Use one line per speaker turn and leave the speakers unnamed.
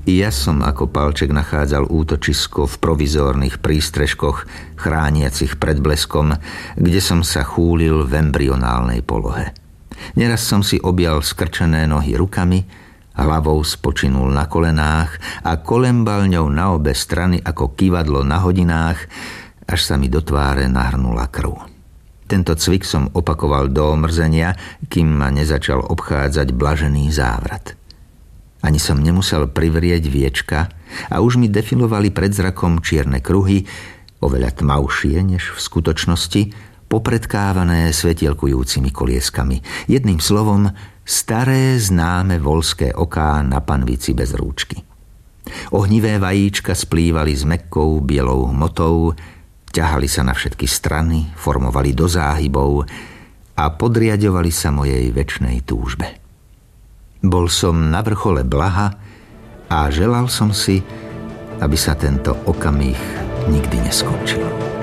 I ja som ako palček nachádzal útočisko v provizórnych prístrežkoch chrániacich pred bleskom, kde som sa chúlil v embryonálnej polohe. Neraz som si objal skrčené nohy rukami, hlavou spočinul na kolenách a kolembal ňou na obe strany ako kývadlo na hodinách, až sa mi do tváre nahrnula krv. Tento cvik som opakoval do omrzenia, kým ma nezačal obchádzať blažený závrat. Ani som nemusel privrieť viečka a už mi defilovali pred zrakom čierne kruhy, oveľa tmavšie než v skutočnosti, popredkávané svetielkujúcimi kolieskami. Jedným slovom, staré známe voľské oká na panvici bez rúčky. Ohnivé vajíčka splývali s mäkkou bielou hmotou, ťahali sa na všetky strany, formovali do záhybov a podriadovali sa mojej večnej túžbe. Bol som na vrchole blaha a želal som si, aby sa tento okamih nikdy neskončil.